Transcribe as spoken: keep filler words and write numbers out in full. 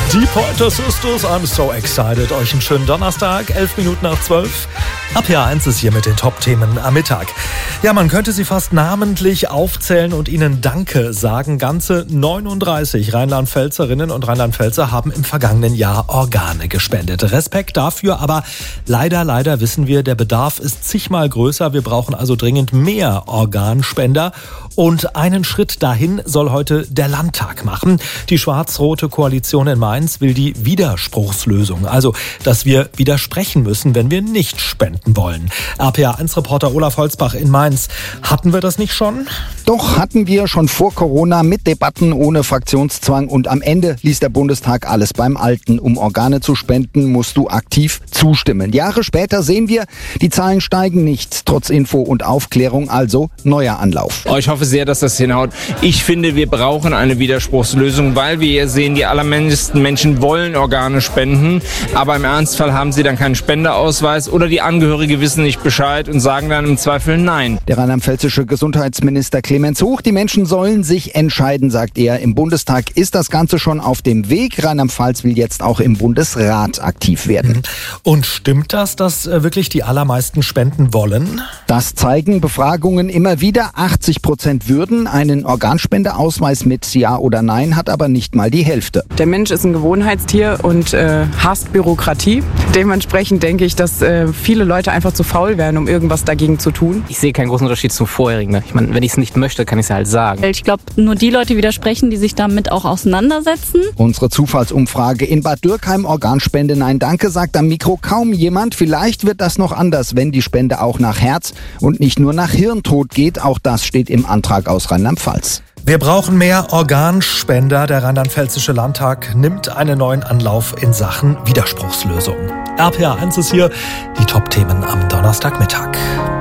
Die Pointer Sisters, I'm so excited. Euch einen schönen Donnerstag, elf Minuten nach zwölf. Ab H eins ist hier mit den Top-Themen am Mittag. Ja, man könnte sie fast namentlich aufzählen und ihnen Danke sagen. Ganze neununddreißig Rheinland-Pfälzerinnen und Rheinland-Pfälzer haben im vergangenen Jahr Organe gespendet. Respekt dafür, aber leider, leider wissen wir, der Bedarf ist zigmal größer. Wir brauchen also dringend mehr Organspender. Und einen Schritt dahin soll heute der Landtag machen. Die schwarz-rote Koalition in Mainz will die Widerspruchslösung. Also, dass wir widersprechen müssen, wenn wir nicht spenden wollen. R P A eins Reporter Olaf Holzbach in Mainz. Hatten wir das nicht schon? Doch, hatten wir schon vor Corona mit Debatten ohne Fraktionszwang. Und am Ende ließ der Bundestag alles beim Alten. Um Organe zu spenden, musst du aktiv zustimmen. Jahre später sehen wir, die Zahlen steigen nicht. Trotz Info und Aufklärung, also neuer Anlauf. Ich hoffe sehr, dass das hinhaut. Ich finde, wir brauchen eine Widerspruchslösung, weil wir ja sehen, die allermeisten Menschen wollen Organe spenden, aber im Ernstfall haben sie dann keinen Spendeausweis oder die Angehörige wissen nicht Bescheid und sagen dann im Zweifel Nein. Der rheinland-pfälzische Gesundheitsminister Clemens Hoch, die Menschen sollen sich entscheiden, sagt er. Im Bundestag ist das Ganze schon auf dem Weg. Rheinland-Pfalz will jetzt auch im Bundesrat aktiv werden. Und stimmt das, dass wirklich die allermeisten spenden wollen? Das zeigen Befragungen immer wieder. achtzig Prozent würden einen Organspendeausweis mit Ja oder Nein, hat aber nicht mal die Hälfte. Der Mensch ist ein Gewohnheitstier und äh, hasst Bürokratie. Dementsprechend denke ich, dass äh, viele Leute einfach zu faul wären, um irgendwas dagegen zu tun. Ich sehe keinen großen Unterschied zum vorherigen. Ich meine, wenn ich es nicht möchte, kann ich es ja halt sagen. Ich glaube, nur die Leute widersprechen, die sich damit auch auseinandersetzen. Unsere Zufallsumfrage in Bad Dürkheim, Organspende Nein Danke, sagt am Mikro kaum jemand. Vielleicht wird das noch anders, wenn die Spende auch nach Herz und nicht nur nach Hirntod geht. Auch das steht im Antrag aus Rheinland-Pfalz. Wir brauchen mehr Organspender. Der Rheinland-Pfälzische Landtag nimmt einen neuen Anlauf in Sachen Widerspruchslösung. R P A eins ist hier, die Top-Themen am Donnerstagmittag.